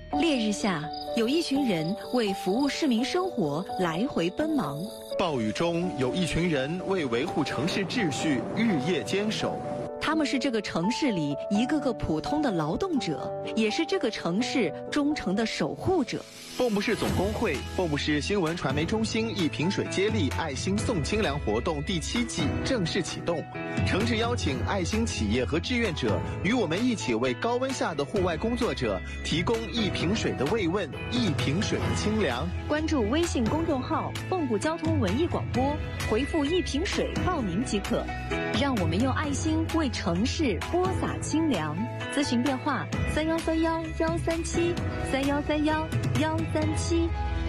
烈日下，有一群人为服务市民生活来回奔忙； 暴雨中，有一群人为维护城市秩序日夜坚守。 他们是这个城市里一个个普通的劳动者，也是这个城市忠诚的守护者。 蚌埠市总工会、蚌埠市新闻传媒中心一瓶水接力爱心送清凉活动第7季正式启动，诚挚邀请爱心企业和志愿者与我们一起为高温下的户外工作者提供一瓶水的慰问，一瓶水的清凉。 关注微信公众号“蚌埠交通文艺广播”，回复“一瓶水”报名即可。让我们用爱心为城市播撒清凉。咨询电话：3131-137，3131-137。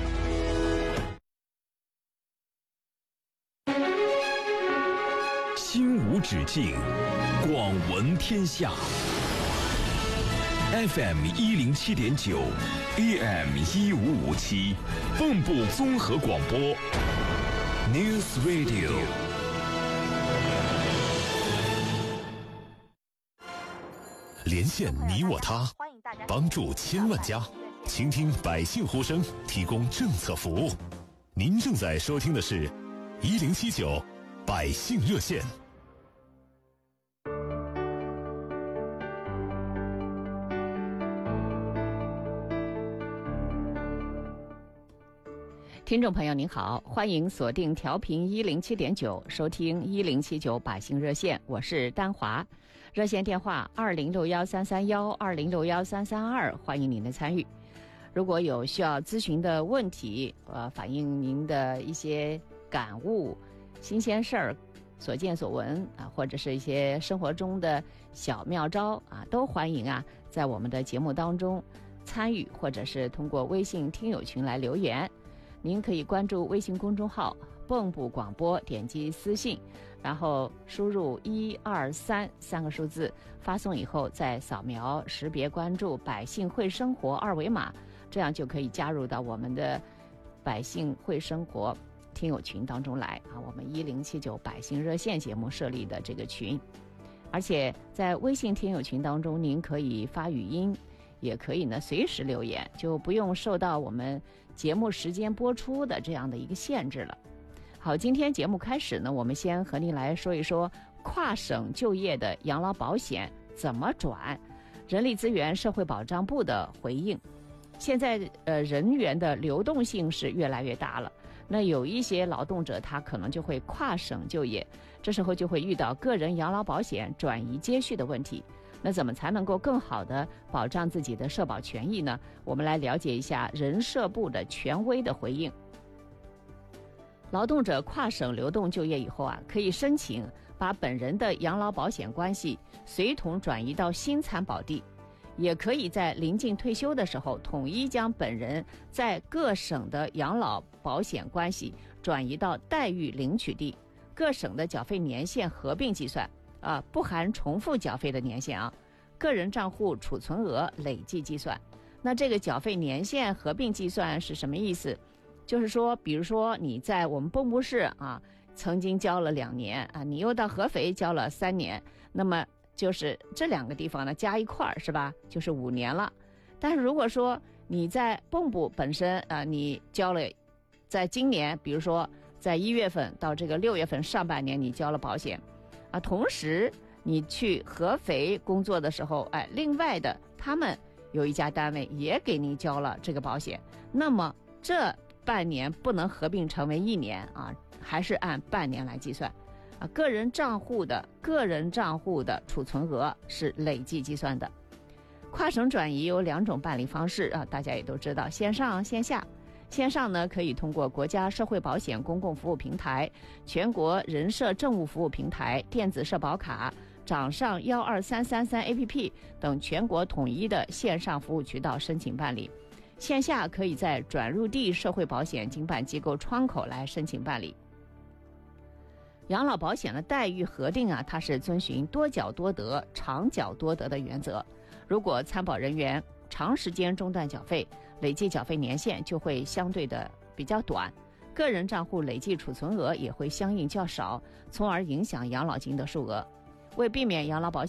心无止境，广闻天下。FM 107.9 ，AM 1557，蚌埠综合广播 ，News Radio。连线你我他，帮助千万家，倾听百姓呼声，提供政策服务。您正在收听的是1079百姓热线。 听众朋友您好，欢迎锁定调频107.9，收听1079百姓热线，我是丹华。热线电话20613312061332，欢迎您的参与。如果有需要咨询的问题，反映您的一些感悟、新鲜事儿、所见所闻啊，或者是一些生活中的小妙招啊，都欢迎啊，在我们的节目当中参与，或者是通过微信听友群来留言。您可以关注微信公众号蚌埠广播，点击私信，然后输入123三个数字，发送以后再扫描识别关注百姓会生活二维码，这样就可以加入到我们的百姓会生活听友群当中来啊，我们1079百姓热线节目设立的这个群。而且在微信听友群当中，您可以发语音，也可以呢随时留言，就不用受到我们节目时间播出的这样的一个限制了。好，今天节目开始呢，我们先和您来说一说跨省就业的养老保险怎么转。人力资源社会保障部的回应，现在人员的流动性是越来越大了，那有一些劳动者他可能就会跨省就业，这时候就会遇到个人养老保险转移接续的问题。那怎么才能够更好的保障自己的社保权益呢？我们来了解一下人社部的权威的回应。劳动者跨省流动就业以后啊，可以申请把本人的养老保险关系随同转移到新参保地，也可以在临近退休的时候统一将本人在各省的养老保险关系转移到待遇领取地，各省的缴费年限合并计算不含重复缴费的年限啊，个人账户储存额累计计算。那这个缴费年限合并计算是什么意思？就是说，比如说你在我们蚌埠市啊，曾经交了2年啊，你又到合肥交了3年，那么就是这2个地方呢加一块儿是吧，就是5年了。但是如果说你在蚌埠本身你交了，在今年比如说在1月份到这个6月份上半年你交了保险同时你去合肥工作的时候另外的他们有一家单位也给你交了这个保险，那么这半年不能合并成为1年还是按半年来计算个人账户的储存额是累计计算的。跨省转移有2种办理方式大家也都知道，线上线下。线上呢，可以通过国家社会保险公共服务平台、全国人社政务服务平台、电子社保卡、掌上12333 APP 等全国统一的线上服务渠道申请办理。线下可以在转入地社会保险经办机构窗口来申请办理。养老保险的待遇核定它是遵循多缴多得、长缴多得的原则。如果参保人员长时间中断缴费，累计缴费年限就会相对的比较短，个人账户累计储存额也会相应较少，从而影响养老金的数额。为避免养老保险